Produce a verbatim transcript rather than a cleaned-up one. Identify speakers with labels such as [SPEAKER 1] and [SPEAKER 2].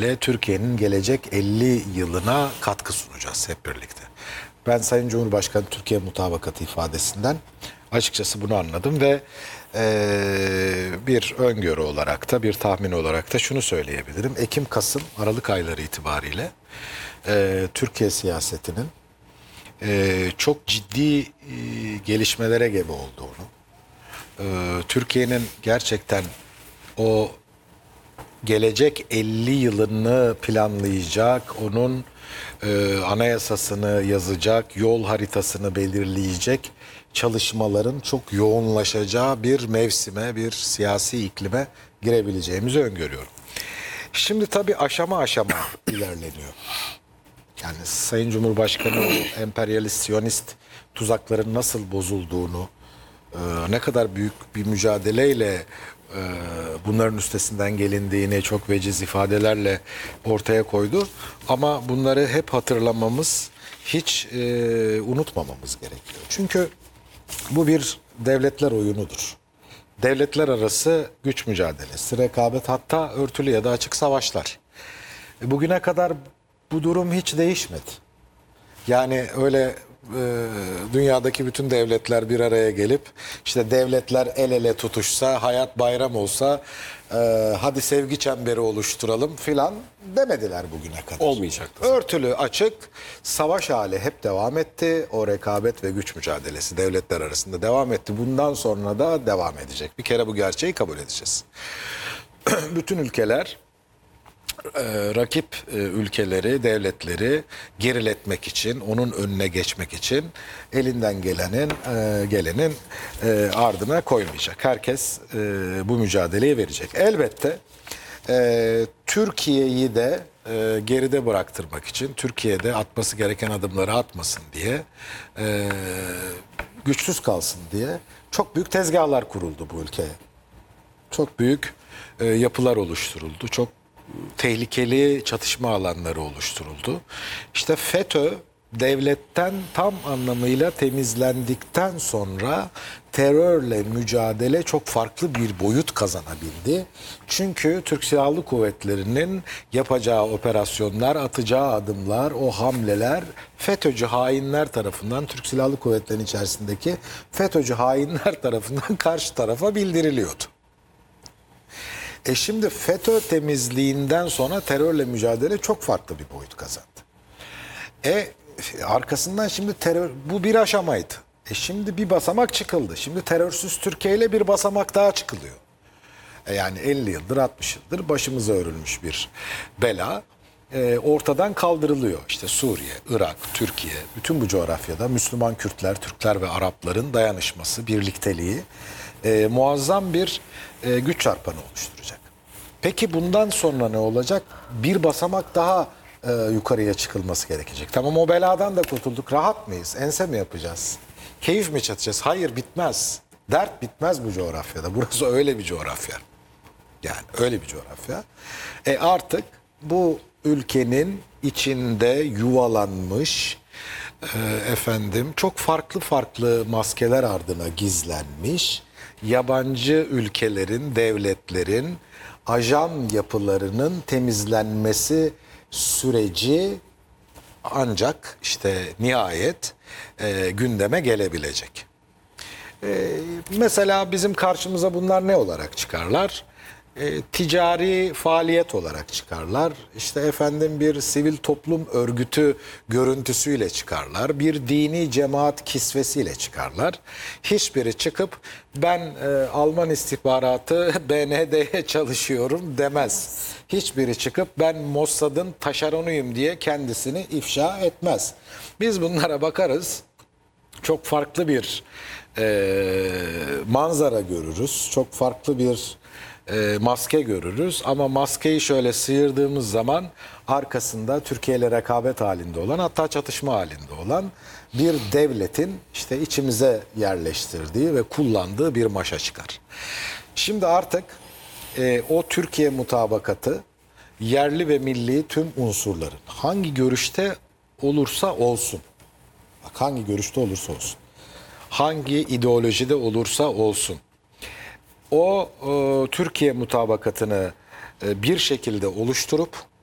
[SPEAKER 1] itibariyle Türkiye'nin gelecek elli yılına katkı sunacağız hep birlikte. Ben Sayın Cumhurbaşkanı Türkiye Mutabakatı ifadesinden açıkçası bunu anladım ve e, bir öngörü olarak da bir tahmin olarak da şunu söyleyebilirim. Ekim, Kasım, Aralık ayları itibariyle e, Türkiye siyasetinin e, çok ciddi e, gelişmelere gebe olduğunu, e, Türkiye'nin gerçekten o gelecek elli yılını planlayacak, onun e, anayasasını yazacak, yol haritasını belirleyecek çalışmaların çok yoğunlaşacağı bir mevsime, bir siyasi iklime girebileceğimizi öngörüyorum. Şimdi tabii aşama aşama ilerleniyor. Yani Sayın Cumhurbaşkanı emperyalist, siyonist tuzakların nasıl bozulduğunu, e, ne kadar büyük bir mücadeleyle e, bunların üstesinden gelindiğini çok veciz ifadelerle ortaya koydu. Ama bunları hep hatırlamamız, hiç e, unutmamamız gerekiyor. Çünkü bu bir devletler oyunudur. Devletler arası güç mücadelesi, rekabet, hatta örtülü ya da açık savaşlar. E, Bugüne kadar bu durum hiç değişmedi. Yani öyle e, dünyadaki bütün devletler bir araya gelip işte devletler el ele tutuşsa, hayat bayram olsa, e, hadi sevgi çemberi oluşturalım filan demediler bugüne kadar.
[SPEAKER 2] Olmayacaktı.
[SPEAKER 1] Örtülü, açık, savaş hali hep devam etti. O rekabet ve güç mücadelesi devletler arasında devam etti. Bundan sonra da devam edecek. Bir kere bu gerçeği kabul edeceğiz. Bütün ülkeler e, rakip e, ülkeleri, devletleri geriletmek için, onun önüne geçmek için elinden gelenin e, gelenin e, ardına koymayacak. Herkes e, bu mücadeleyi verecek. Elbette e, Türkiye'yi de e, geride bıraktırmak için, Türkiye'de atması gereken adımları atmasın diye, e, güçsüz kalsın diye çok büyük tezgahlar kuruldu bu ülkeye. Çok büyük e, yapılar oluşturuldu. Çok tehlikeli çatışma alanları oluşturuldu. İşte FETÖ devletten tam anlamıyla temizlendikten sonra terörle mücadele çok farklı bir boyut kazanabildi. Çünkü Türk Silahlı Kuvvetleri'nin yapacağı operasyonlar, atacağı adımlar, o hamleler FETÖ'cü hainler tarafından, Türk Silahlı Kuvvetleri'nin içerisindeki FETÖ'cü hainler tarafından karşı tarafa bildiriliyordu. E şimdi FETÖ temizliğinden sonra terörle mücadele çok farklı bir boyut kazandı. E arkasından şimdi terör, bu bir aşamaydı. E şimdi bir basamak çıkıldı. Şimdi terörsüz Türkiye ile bir basamak daha çıkılıyor. E yani elli yıldır, altmış yıldır başımıza örülmüş bir bela e, ortadan kaldırılıyor. İşte Suriye, Irak, Türkiye, bütün bu coğrafyada Müslüman Kürtler, Türkler ve Arapların dayanışması, birlikteliği e, muazzam bir e, güç çarpanı oluşturacak. Peki bundan sonra ne olacak? Bir basamak daha e, yukarıya çıkılması gerekecek. Tamam, o beladan da kurtulduk. Rahat mıyız? Ense mi yapacağız? Keyif mi çatacağız? Hayır, bitmez. Dert bitmez bu coğrafyada. Burası öyle bir coğrafya. Yani öyle bir coğrafya. E artık bu ülkenin içinde yuvalanmış, e, efendim çok farklı farklı maskeler ardına gizlenmiş yabancı ülkelerin, devletlerin ajan yapılarının temizlenmesi süreci ancak işte nihayet e, gündeme gelebilecek. E, mesela bizim karşımıza bunlar ne olarak çıkarlar? E, ticari faaliyet olarak çıkarlar. İşte efendim bir sivil toplum örgütü görüntüsüyle çıkarlar. Bir dini cemaat kisvesiyle çıkarlar. Hiçbiri çıkıp ben e, Alman istihbaratı B N D'ye çalışıyorum demez. Hiçbiri çıkıp ben Mossad'ın taşeronuyum diye kendisini ifşa etmez. Biz bunlara bakarız. Çok farklı bir e, manzara görürüz. Çok farklı bir e, maske görürüz. Ama maskeyi şöyle sıyırdığımız zaman arkasında Türkiye ile rekabet halinde olan, hatta çatışma halinde olan bir devletin işte içimize yerleştirdiği ve kullandığı bir maşa çıkar. Şimdi artık e, o Türkiye mutabakatı yerli ve milli tüm unsurların hangi görüşte olursa olsun, bak hangi görüşte olursa olsun, hangi ideolojide olursa olsun, o e, Türkiye mutabakatını e, bir şekilde oluşturup